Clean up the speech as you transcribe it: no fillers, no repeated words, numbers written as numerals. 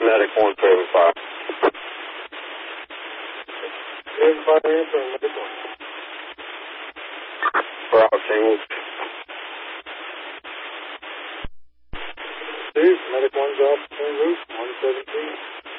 Medic 175. Everybody answering Medic 1. Bravo, King. Steve, Medic 1's off en route, 117.